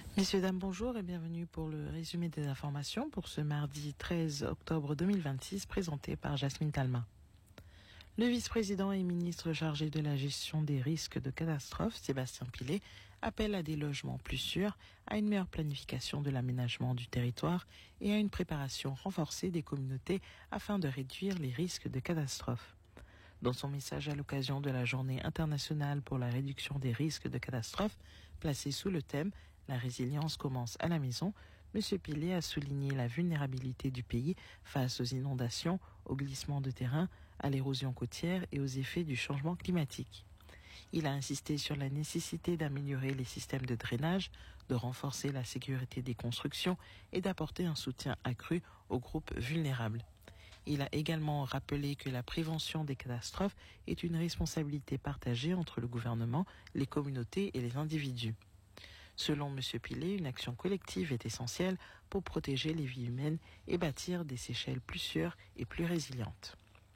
Messieurs, dames, bonjour et bienvenue pour le résumé des informations pour ce mardi 13 octobre 2026 présenté par Jasmine Talma. Le vice-président et ministre chargé de la gestion des risques de catastrophe, Sébastien Pillet, appelle à des logements plus sûrs, à une meilleure planification de l'aménagement du territoire et à une préparation renforcée des communautés afin de réduire les risques de catastrophe. Dans son message à l'occasion de la Journée internationale pour la réduction des risques de catastrophe, placée sous le thème « La résilience commence à la maison », M. Pillet a souligné la vulnérabilité du pays face aux inondations, aux glissements de terrain, à l'érosion côtière et aux effets du changement climatique. Il a insisté sur la nécessité d'améliorer les systèmes de drainage, de renforcer la sécurité des constructions et d'apporter un soutien accru aux groupes vulnérables. Il a également rappelé que la prévention des catastrophes est une responsabilité partagée entre le gouvernement, les communautés et les individus. Selon M. Pillet, une action collective est essentielle pour protéger les vies humaines et bâtir des Seychelles plus sûres et plus résilientes.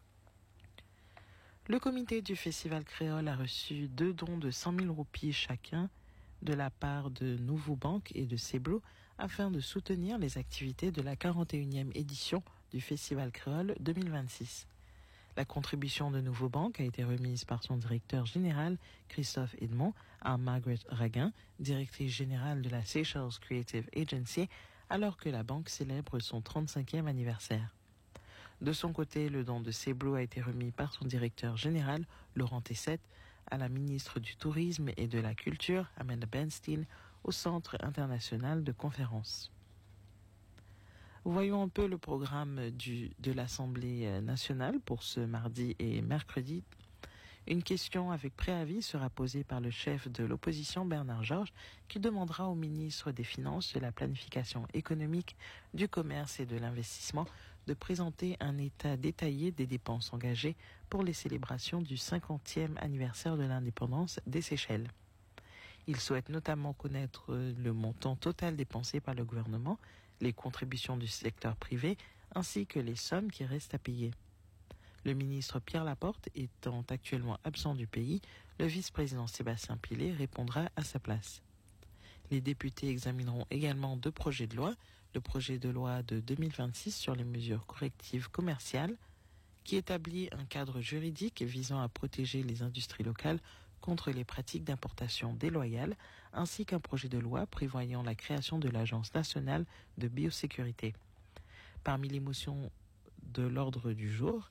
Le comité du Festival Créole a reçu 2 dons de 100 000 roupies chacun de la part de Nouveau Bank et de Ceblo afin de soutenir les activités de la 41e édition du Festival Créole 2026. La contribution de Nouveau Bank a été remise par son directeur général, Christophe Edmond, à Margaret Raguin, directrice générale de la Seychelles Creative Agency, alors que la banque célèbre son 35e anniversaire. De son côté, le don de Ceblo a été remis par son directeur général, Laurent Tessette, à la ministre du Tourisme et de la Culture, Amanda Bernstein, au Centre international de conférences. Voyons un peu le programme de l'Assemblée nationale pour ce mardi et mercredi. Une question avec préavis sera posée par le chef de l'opposition Bernard Georges qui demandera au ministre des Finances, de la Planification économique, du Commerce et de l'Investissement de présenter un état détaillé des dépenses engagées pour les célébrations du 50e anniversaire de l'indépendance des Seychelles. Il souhaite notamment connaître le montant total dépensé par le gouvernement, les contributions du secteur privé, ainsi que les sommes qui restent à payer. Le ministre Pierre Laporte étant actuellement absent du pays, le vice-président Sébastien Pillet répondra à sa place. Les députés examineront également 2 projets de loi, le projet de loi de 2026 sur les mesures correctives commerciales, qui établit un cadre juridique visant à protéger les industries locales contre les pratiques d'importation déloyales, ainsi qu'un projet de loi prévoyant la création de l'Agence nationale de biosécurité. Parmi les motions de l'ordre du jour,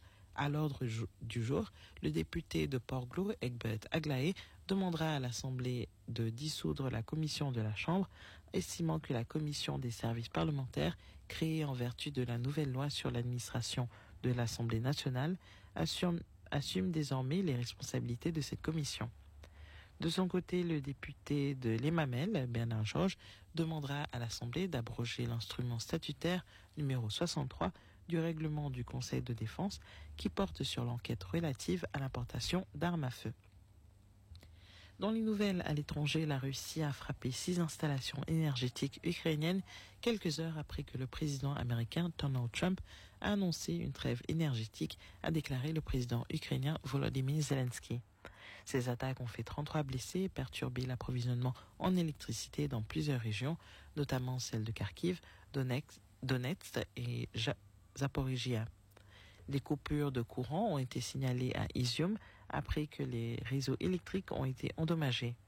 le député de Port-Glo, Egbert Aglaé, demandera à l'Assemblée de dissoudre la commission de la Chambre, estimant que la commission des services parlementaires, créée en vertu de la nouvelle loi sur l'administration de l'Assemblée nationale, assume désormais les responsabilités de cette commission. De son côté, le député de l'Emamel, Bernard Georges, demandera à l'Assemblée d'abroger l'instrument statutaire numéro 63 du règlement du Conseil de défense qui porte sur l'enquête relative à l'importation d'armes à feu. Dans les nouvelles à l'étranger, la Russie a frappé 6 installations énergétiques ukrainiennes quelques heures après que le président américain Donald Trump a annoncé une trêve énergétique, a déclaré le président ukrainien Volodymyr Zelensky. Ces attaques ont fait 33 blessés et perturbé l'approvisionnement en électricité dans plusieurs régions, notamment celles de Kharkiv, Donetsk et Zaporizhia. Des coupures de courant ont été signalées à Izium après que les réseaux électriques ont été endommagés.